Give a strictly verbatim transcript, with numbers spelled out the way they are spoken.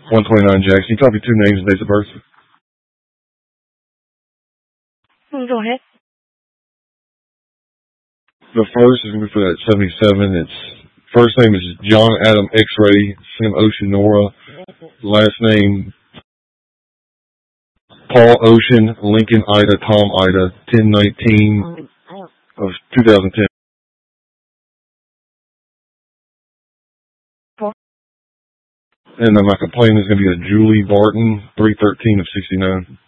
one twenty-nine Jackson. You copy two names and dates of birth? Mm, Go ahead. The first is going to be for that seventy-seven. It's first name is John Adam X-Ray, Sam Ocean Nora. Last name Paul Ocean, Lincoln Ida, Tom Ida, ten nineteen of two thousand ten. Four. And then my complaint is going to be a Julie Barton, three thirteen of sixty-nine.